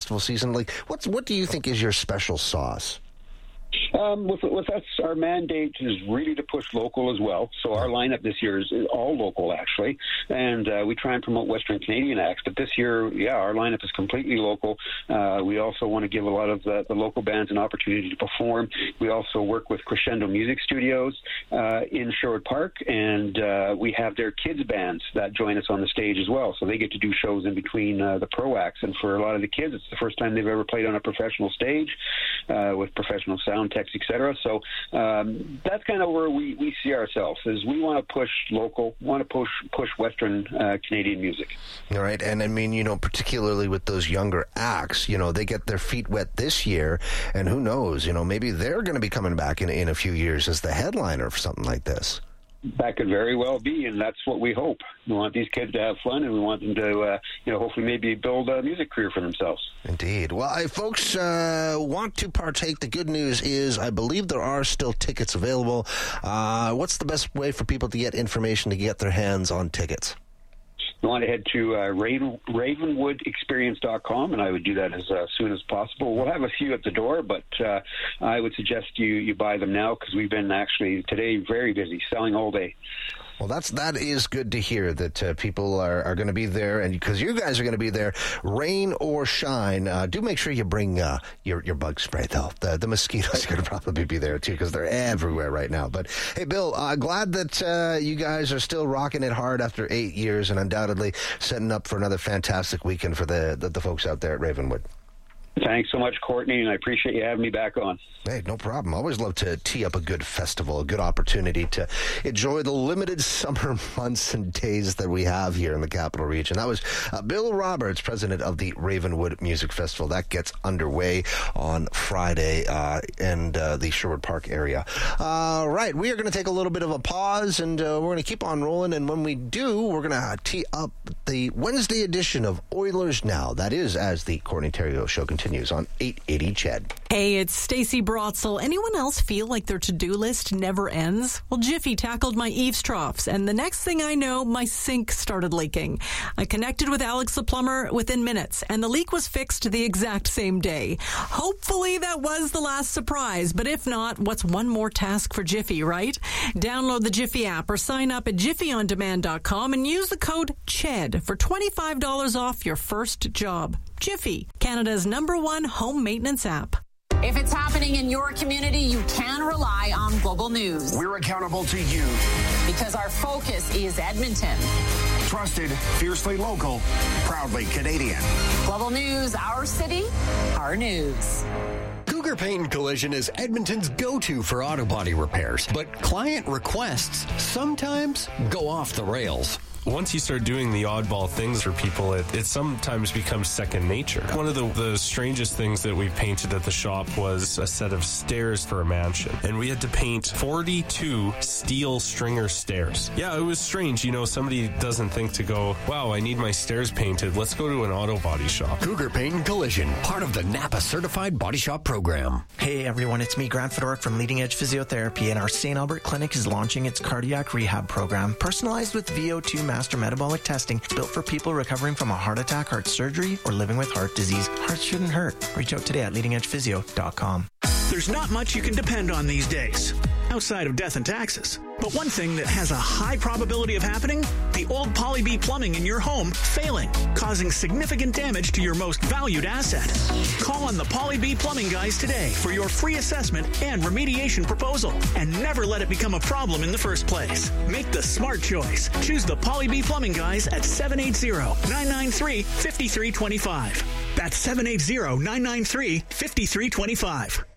festival season. Like, what do you think is your special sauce? With us, our mandate is really to push local as well. So our lineup this year is all local, actually, and we try and promote Western Canadian acts. But this year, our lineup is completely local. We also want to give a lot of the local bands an opportunity to perform. We also work with Crescendo Music Studios in Sherwood Park, and we have their kids bands that join us on the stage as well. So they get to do shows in between the pro acts. And for a lot of the kids, it's the first time they've ever played on a professional stage with professional sound techs, etc. So that's kind of where we see ourselves, is we want to push local, want to push Western Canadian music. All right, and I mean, particularly with those younger acts, they get their feet wet this year, and who knows, maybe they're going to be coming back in a few years as the headliner for something like this. That could very well be, and that's what we hope. We want these kids to have fun, and we want them to, hopefully maybe build a music career for themselves. Indeed. Well, if folks want to partake, the good news is I believe there are still tickets available. What's the best way for people to get information to get their hands on tickets? You want to head to ravenwoodexperience.com, and I would do that as soon as possible. We'll have a few at the door, but I would suggest you buy them now, because we've been actually today very busy, selling all day. Well, that is good to hear that people are going to be there, and because you guys are going to be there, rain or shine. Do make sure you bring your bug spray, though. The mosquitoes are going to probably be there, too, because they're everywhere right now. But, hey, Bill, glad that you guys are still rocking it hard after 8 years, and undoubtedly setting up for another fantastic weekend for the folks out there at Ravenwood. Thanks so much, Courtney, and I appreciate you having me back on. Hey, no problem. Always love to tee up a good festival, a good opportunity to enjoy the limited summer months and days that we have here in the Capital Region. That was Bill Roberts, president of the Ravenwood Music Festival. That gets underway on Friday in the Sherwood Park area. Right, we are going to take a little bit of a pause, and we're going to keep on rolling. And when we do, we're going to tee up the Wednesday edition of Oilers Now. That is as the Courtney Theriault Show continues on 880 CHED. Hey, it's Stacey Brotzel. Anyone else feel like their to-do list never ends? Well, Jiffy tackled my eaves troughs, and the next thing I know, my sink started leaking. I connected with Alex the plumber within minutes, and the leak was fixed the exact same day. Hopefully that was the last surprise, but if not, what's one more task for Jiffy, right? Download the Jiffy app or sign up at jiffyondemand.com and use the code CHED for $25 off your first job. Jiffy, Canada's #1 home maintenance app. If it's happening in your community, you can rely on Global News. We're accountable to you. Because our focus is Edmonton. Trusted, fiercely local, proudly Canadian. Global News, our city, our news. Cougar Paint and Collision is Edmonton's go-to for auto body repairs, but client requests sometimes go off the rails. Once you start doing the oddball things for people, it sometimes becomes second nature. One of the strangest things that we painted at the shop was a set of stairs for a mansion. And we had to paint 42 steel stringer stairs. Yeah, it was strange. Somebody doesn't think to go, wow, I need my stairs painted. Let's go to an auto body shop. Cougar Paint and Collision, part of the Napa Certified Body Shop Program. Hey everyone, it's me, Grant Fedoruk from Leading Edge Physiotherapy, and our St. Albert Clinic is launching its cardiac rehab program, personalized with VO2 master metabolic testing. It's built for people recovering from a heart attack, heart surgery, or living with heart disease. Hearts shouldn't hurt. Reach out today at leadingedgephysio.com. There's not much you can depend on these days, outside of death and taxes. But one thing that has a high probability of happening, the old Poly B plumbing in your home failing, causing significant damage to your most valued asset. Call on the Poly B plumbing guys today for your free assessment and remediation proposal, and never let it become a problem in the first place. Make the smart choice. Choose the Poly B plumbing guys at 780-993-5325. That's 780-993-5325.